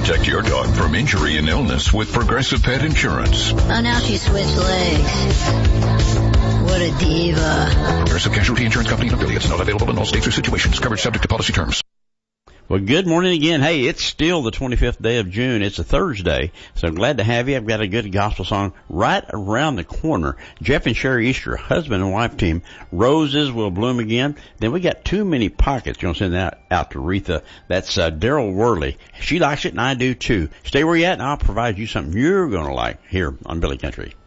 Protect your dog from injury and illness with Progressive Pet Insurance. Oh, now she switched legs. What a diva. Progressive Casualty Insurance Company and affiliates. Not available in all states or situations. Coverage subject to policy terms. Well, good morning again. Hey, it's still the 25th day of June. It's a Thursday, so glad to have you. I've got a good gospel song right around the corner. Jeff and Sherry Easter, husband and wife team. Roses will bloom again. Then we got Too Many Pockets. You're going to send that out to Retha. That's Daryl Worley. She likes it, and I do too. Stay where you're at, and I'll provide you something you're going to like here on Billy Country.